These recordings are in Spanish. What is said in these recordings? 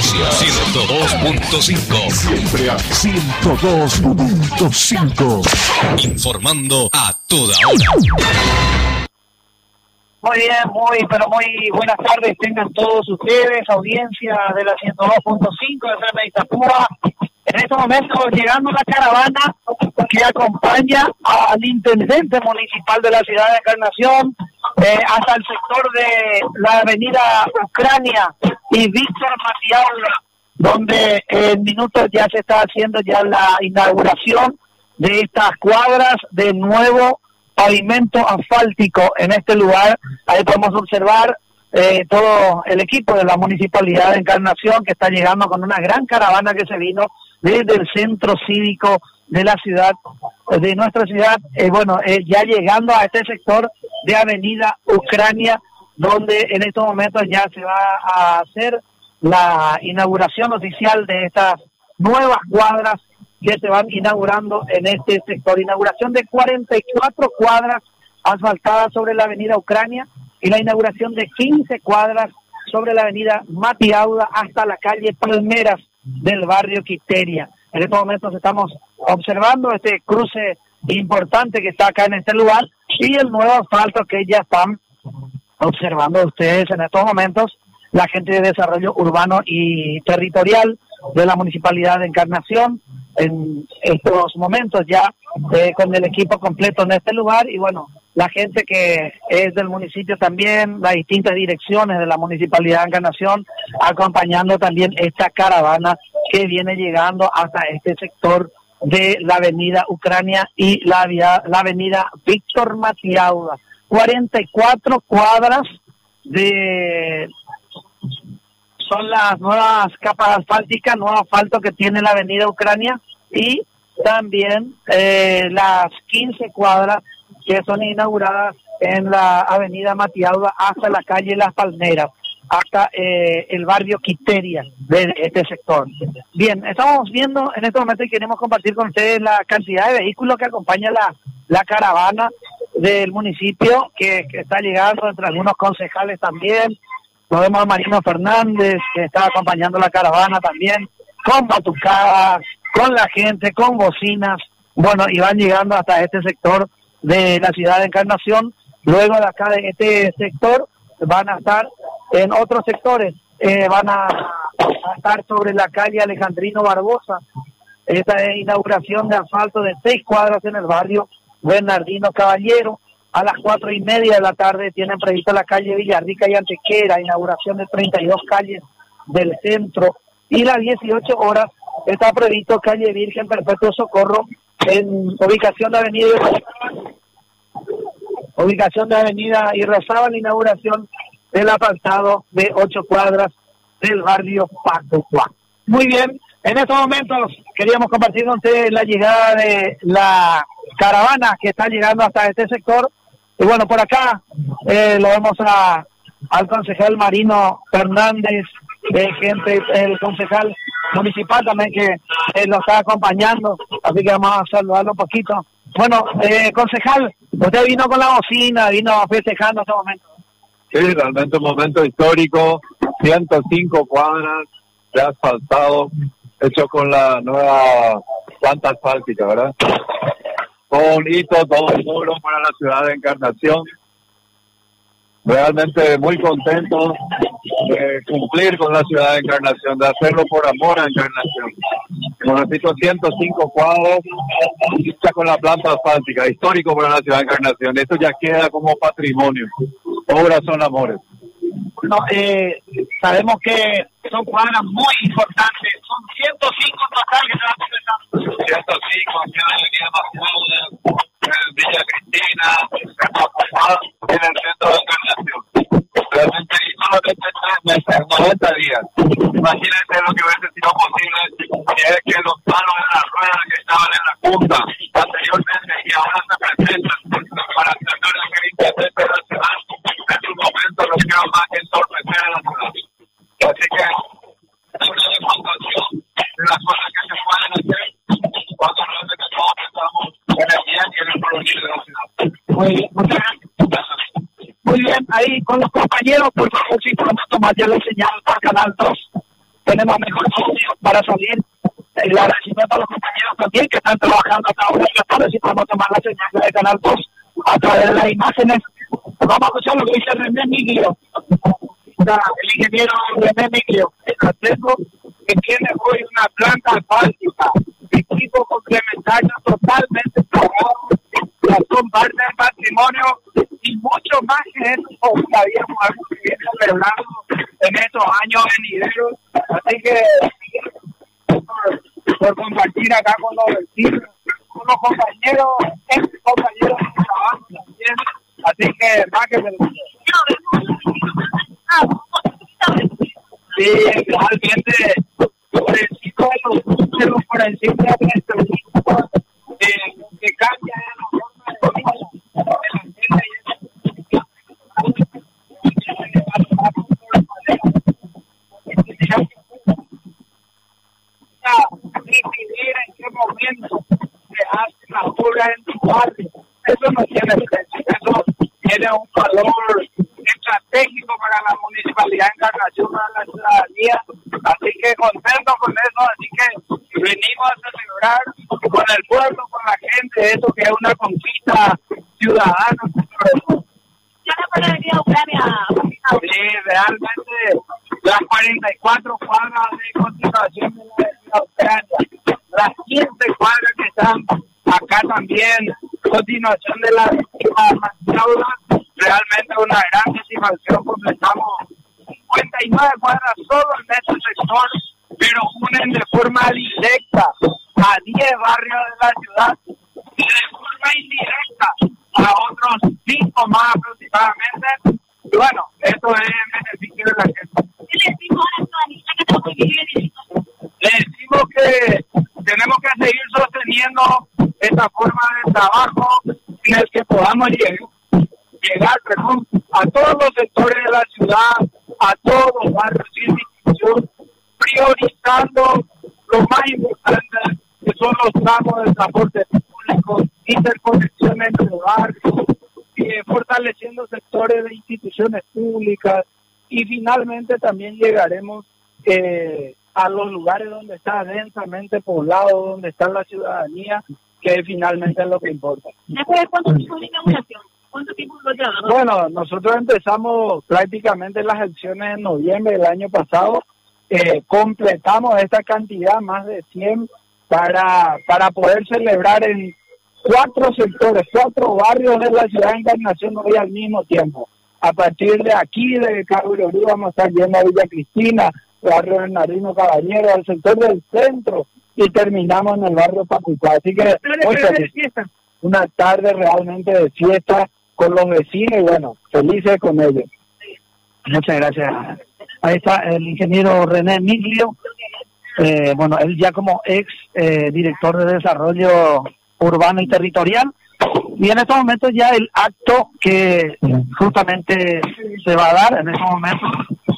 Noticias 102.5. Siempre a 102.5. Informando a toda hora. Muy bien, muy buenas tardes tengan todos ustedes, audiencia de la 102.5 de FM Itapúa. En estos momentos llegando la caravana que acompaña al intendente municipal de la ciudad de Encarnación hasta el sector de la avenida Ucrania y Víctor Matiaula, donde en minutos ya se está haciendo ya la inauguración de estas cuadras de nuevo pavimento asfáltico en este lugar. Ahí podemos observar todo el equipo de la Municipalidad de Encarnación que está llegando con una gran caravana que se vino desde el centro cívico de la ciudad, de nuestra ciudad, ya llegando a este sector de avenida Ucrania, donde en estos momentos ya se va a hacer la inauguración oficial de estas nuevas cuadras que se van inaugurando en este sector. Inauguración de 44 cuadras asfaltadas sobre la avenida Ucrania y la inauguración de 15 cuadras sobre la avenida Matiaula hasta la calle Palmeras del barrio Quiteria. En estos momentos estamos observando este cruce importante que está acá en este lugar y el nuevo asfalto que ya están observando ustedes en estos momentos la gente de Desarrollo Urbano y Territorial de la Municipalidad de Encarnación en estos momentos ya con el equipo completo en este lugar y bueno, la gente que es del municipio también, las distintas direcciones de la Municipalidad de Encarnación acompañando también esta caravana que viene llegando hasta este sector de la avenida Ucrania y la avenida Víctor Matiaula. 44 cuadras son las nuevas capas asfálticas, nuevo asfalto que tiene la avenida Ucrania y también las 15 cuadras que son inauguradas en la avenida Matiaula hasta la calle Las Palmeras, hasta el barrio Quiteria de este sector. Bien, estamos viendo en este momento y queremos compartir con ustedes la cantidad de vehículos que acompaña la caravana del municipio que está llegando, entre algunos concejales también. Lo vemos a Marino Fernández, que está acompañando la caravana también, con batucadas, con la gente, con bocinas. Bueno, y van llegando hasta este sector de la ciudad de Encarnación. Luego de acá de este sector van a estar en otros sectores. Van a estar sobre la calle Alejandrino Barbosa. Esta inauguración de asfalto de 6 cuadras en el barrio Bernardino Caballero. A las 4:30 de la tarde tienen previsto la calle Villarrica y Antequera, inauguración de 32 calles del centro. Y las 18 horas está previsto calle Virgen Perpetuo Socorro en ubicación de avenida Irrazábal, inauguración del asfaltado de 8 cuadras del barrio Pacucua. Muy bien, en estos momentos queríamos compartir con ustedes la llegada de la caravana que está llegando hasta este sector. Y bueno, por acá lo vemos al concejal Marino Fernández, el concejal municipal también que lo está acompañando, así que vamos a saludarlo un poquito. Bueno, concejal, usted vino con la bocina, vino festejando este momento. Sí, realmente un momento histórico, 105 cuadras de asfaltado, hecho con la nueva planta asfáltica, ¿verdad? Todo un hito, todo un logro para la ciudad de Encarnación. Realmente muy contento de cumplir con la ciudad de Encarnación, de hacerlo por amor a Encarnación. Como repito, 105 cuadros, hecha con la planta asfáltica, histórico para la ciudad de Encarnación. Esto ya queda como patrimonio. Obras son amores. Bueno, sabemos que son cuadras muy importantes, son 105 total que se van completando. 105 aquí en la avenida Matiaula, en Villa Cristina, en el centro de Encarnación. Realmente solamente 3 meses, 90 días. Imagínense lo que hubiese sido posible si es que los palos de la rueda que estaban en la punta anteriormente y ahora se presentan para tratar de que el intendente nacional en su momento no quiero más que entorpecer a la ciudad. Así que es una demostración de las cosas que se pueden hacer cuando realmente todos estamos en el bien y en el progreso de la ciudad. Muchas gracias. Muy bien, ahí con los compañeros, por favor, si podemos tomar ya la señal para Canal 2. tenemos mejor audio para salir. El agradecimiento a los compañeros también que están trabajando hasta ahora en la tarde, si podemos tomar la señal de Canal 2 a través de las imágenes. Vamos a escuchar lo que dice René Miglio, el ingeniero René Miglio, el atleto que tiene hoy una planta asfáltica, equipo complementario totalmente pagado, que son parte del patrimonio y mucho más que eso habíamos celebrado en estos años venideros. Así que por compartir acá con los vecinos, con los compañeros, ex compañeros de trabajo también. Así que más que sí, realmente por encima de los números, por encima de nuestro equipo, que cambia la forma de la decidir en qué momento se hace la obra en tu barrio. Eso no tiene precio, eso tiene un valor estratégico para la municipalidad de Encarnación, para la ciudadanía. Así que contento con eso, así que venimos a celebrar con el pueblo, con la gente, eso que es una conquista ciudadana. ¿Ya no puede venir a Ucrania? Sí, realmente las 44 cuadras de continuación de la Ucrania, las 15 cuadras que están acá también, continuación de la Mancauda, realmente una gran satisfacción. Completamos 59 cuadras solo en este sector, pero unen de forma directa a 10 barrios de la ciudad y de forma indirecta a otros 5 más aproximadamente. Y bueno, esto es en beneficio de la gente. ¿Qué le decimos a la ciudadanía que tenemos que vivir en esto? Le decimos que tenemos que seguir sosteniendo esta forma de trabajo en el que podamos llegar a todos los sectores de la ciudad, a todos los barrios sin distinción, priorizando lo más importante, que son los tramos de transporte público, interconexiones entre barrios, fortaleciendo sectores de instituciones públicas, y finalmente también llegaremos a los lugares donde está densamente poblado, donde está la ciudadanía, que finalmente es lo que importa. ¿Después de cuánto tiempo de inauguración? ¿Cuánto tiempo lo lleva? Bueno, nosotros empezamos prácticamente las acciones en noviembre del año pasado. Completamos esta cantidad, más de 100, para poder celebrar en 4 sectores, 4 barrios de la ciudad de Encarnación hoy al mismo tiempo. A partir de aquí, de Carlos vamos a estar yendo a Villa Cristina, barrio Bernardino Caballero, al sector del centro, y terminamos en el barrio Pacucá. Así que una tarde realmente de fiesta con los vecinos y bueno, felices con ellos. Muchas gracias. Ahí está el ingeniero René Miglio, bueno, él ya como ex director de desarrollo urbano y territorial, y en estos momentos ya el acto que justamente se va a dar en estos momentos,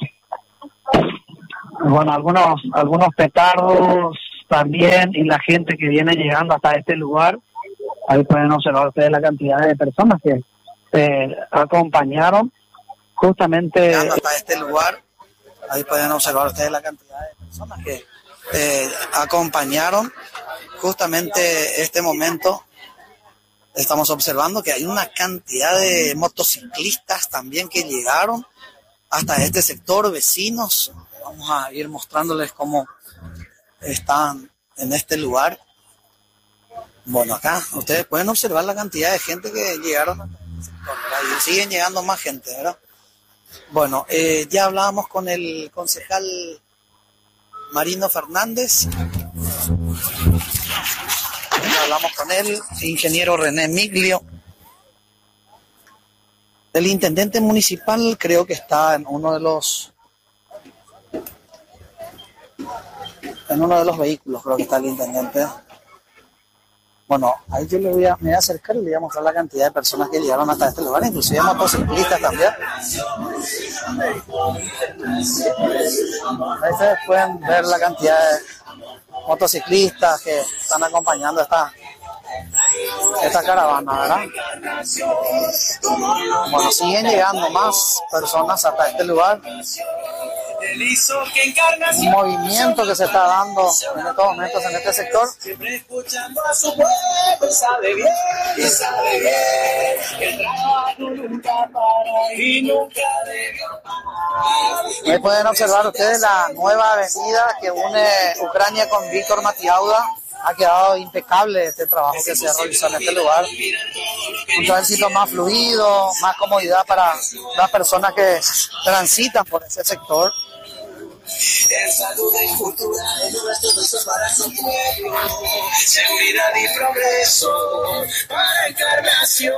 bueno, algunos petardos también, y la gente que viene llegando hasta este lugar. Ahí pueden observar ustedes la cantidad de personas que acompañaron justamente hasta este lugar. Ahí pueden observar ustedes la cantidad de personas que acompañaron justamente este momento. Estamos observando que hay una cantidad de motociclistas también que llegaron hasta este sector, vecinos. Vamos a ir mostrándoles cómo están en este lugar. Bueno, acá ustedes pueden observar la cantidad de gente que llegaron hasta este sector, ¿verdad? Y siguen llegando más gente, ¿verdad? Bueno, ya hablábamos con el concejal Marino Fernández. Ya hablamos con él, ingeniero René Miglio. El intendente municipal creo que está en uno de los vehículos, creo que está el intendente. Bueno, ahí yo me voy a acercar y le voy a mostrar la cantidad de personas que llegaron hasta este lugar, inclusive motociclistas también. Ahí ustedes pueden ver la cantidad de motociclistas que están acompañando esta caravana, ¿verdad? Bueno, siguen llegando más personas hasta este lugar. un movimiento que se está dando en estos momentos en este sector. Ahí pueden observar ustedes la nueva avenida que une Ucrania con Víctor Matiauda. Ha quedado impecable este trabajo que se realizó en este lugar. Un tránsito más fluido, más comodidad para las personas que transitan por ese sector. En salud y cultura, en nuestros besos para su pueblo, seguridad y progreso para Encarnación.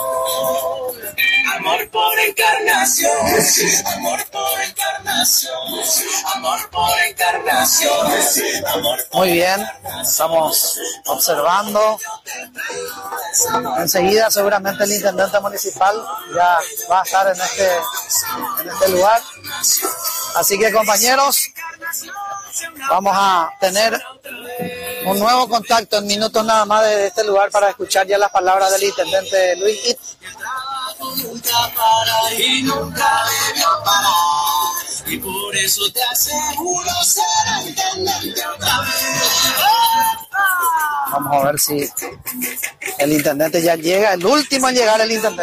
Amor por Encarnación, amor por Encarnación, amor por Encarnación, amor por. Muy bien, estamos observando. Enseguida seguramente el intendente municipal ya va a estar en este lugar. Así que, compañeros, vamos a tener un nuevo contacto en minutos nada más de este lugar para escuchar ya las palabras del intendente Luis It. Nunca para y nunca debió parar, y por eso te aseguro será intendente otra vez. Vamos a ver si el intendente ya llega, el último en llegar el intendente.